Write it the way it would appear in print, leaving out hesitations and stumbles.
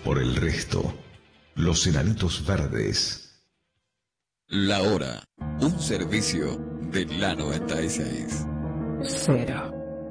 por el resto. Los enanitos verdes. La hora, un servicio de la 96. 0.